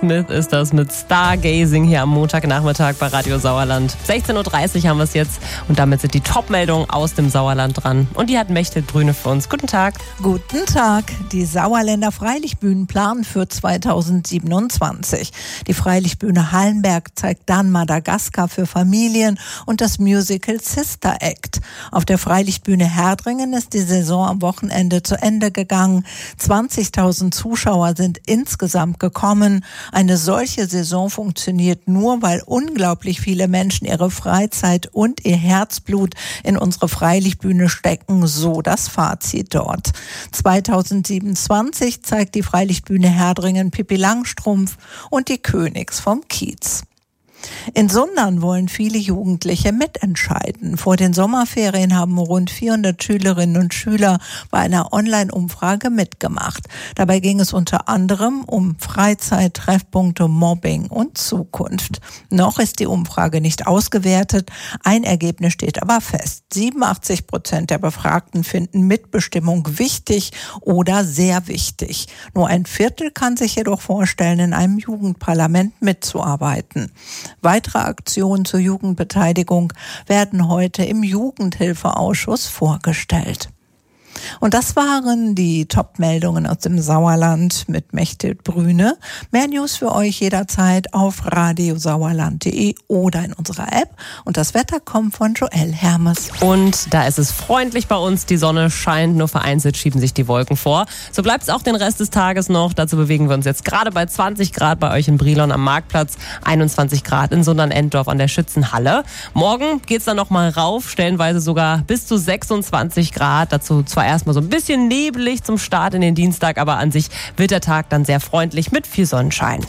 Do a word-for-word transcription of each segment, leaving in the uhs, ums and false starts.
Smith ist das mit Stargazing hier am Montagnachmittag bei Radio Sauerland. sechzehn Uhr dreißig haben wir es jetzt und damit sind die Top-Meldungen aus dem Sauerland dran. Und die hat Mechthild Brüne für uns. Guten Tag. Guten Tag. Die Sauerländer Freilichtbühnen planen für zweitausendsiebenundzwanzig. Die Freilichtbühne Hallenberg zeigt dann Madagaskar für Familien und das Musical Sister Act. Auf der Freilichtbühne Herdringen ist die Saison am Wochenende zu Ende gegangen. zwanzigtausend Zuschauer sind insgesamt gekommen. Eine solche Saison funktioniert nur, weil unglaublich viele Menschen ihre Freizeit und ihr Herzblut in unsere Freilichtbühne stecken, so das Fazit dort. zweitausendsiebenundzwanzig zeigt die Freilichtbühne Herdringen Pippi Langstrumpf und die Königs vom Kiez. In Sundern wollen viele Jugendliche mitentscheiden. Vor den Sommerferien haben rund vierhundert Schülerinnen und Schüler bei einer Online-Umfrage mitgemacht. Dabei ging es unter anderem um Freizeit, Treffpunkte, Mobbing und Zukunft. Noch ist die Umfrage nicht ausgewertet. Ein Ergebnis steht aber fest. siebenundachtzig Prozent der Befragten finden Mitbestimmung wichtig oder sehr wichtig. Nur ein Viertel kann sich jedoch vorstellen, in einem Jugendparlament mitzuarbeiten. Weitere Aktionen zur Jugendbeteiligung werden heute im Jugendhilfeausschuss vorgestellt. Und das waren die Top-Meldungen aus dem Sauerland mit Mechthild Brüne. Mehr News für euch jederzeit auf radiosauerland punkt de oder in unserer App. Und das Wetter kommt von Joel Hermes. Und da ist es freundlich bei uns. Die Sonne scheint, nur vereinzelt schieben sich die Wolken vor. So bleibt es auch den Rest des Tages noch. Dazu bewegen wir uns jetzt gerade bei zwanzig Grad bei euch in Brilon am Marktplatz, einundzwanzig Grad in Sundern-Endorf an der Schützenhalle. Morgen geht es dann nochmal rauf, stellenweise sogar bis zu sechsundzwanzig Grad. Dazu zwar erstmal so ein bisschen nebelig zum Start in den Dienstag, aber an sich wird der Tag dann sehr freundlich mit viel Sonnenschein.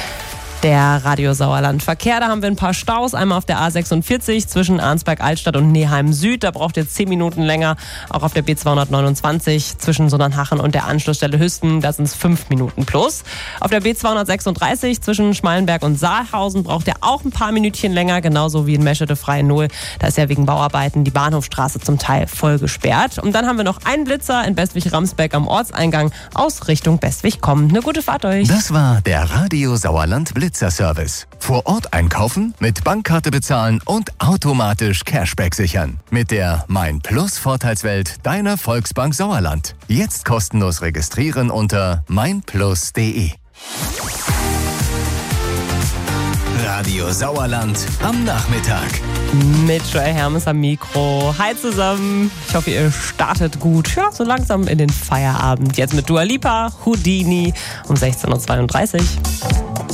Der Radio Sauerland Verkehr, da haben wir ein paar Staus. Einmal auf der A sechsundvierzig zwischen Arnsberg-Altstadt und Neheim Süd. Da braucht ihr zehn Minuten länger. Auch auf der B zweihundertneunundzwanzig zwischen Sundernhachen und der Anschlussstelle Hüsten. Da sind es fünf Minuten plus. Auf der B zweihundertsechsunddreißig zwischen Schmalenberg und Saalhausen braucht ihr auch ein paar Minütchen länger. Genauso wie in Meschede-Freie-Null. Da ist ja wegen Bauarbeiten die Bahnhofstraße zum Teil voll gesperrt. Und dann haben wir noch einen Blitzer in Bestwig-Ramsbeck am Ortseingang aus Richtung Bestwig kommen. Eine gute Fahrt euch. Das war der Radio Sauerland Blitzer Service. Vor Ort einkaufen, mit Bankkarte bezahlen und automatisch Cashback sichern. Mit der Mein Plus Vorteilswelt deiner Volksbank Sauerland. Jetzt kostenlos registrieren unter meinplus punkt de. Radio Sauerland am Nachmittag. Mit Joel Hermes am Mikro. Hi zusammen. Ich hoffe, ihr startet gut. Ja, so langsam in den Feierabend. Jetzt mit Dua Lipa, Houdini um sechzehn Uhr zweiunddreißig.